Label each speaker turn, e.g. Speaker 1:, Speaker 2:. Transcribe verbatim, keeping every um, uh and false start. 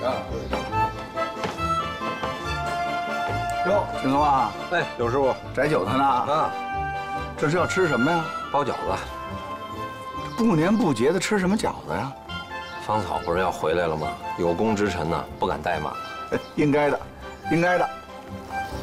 Speaker 1: 哟，金龙啊！
Speaker 2: 哎，刘师傅，
Speaker 1: 摘韭菜呢？
Speaker 2: 啊，
Speaker 1: 这是要吃什么呀？
Speaker 2: 包饺子。
Speaker 1: 不年不节的吃什么饺子呀？
Speaker 2: 芳草不是要回来了吗？有功之臣呢，不敢怠慢。
Speaker 1: 应该的，应该的。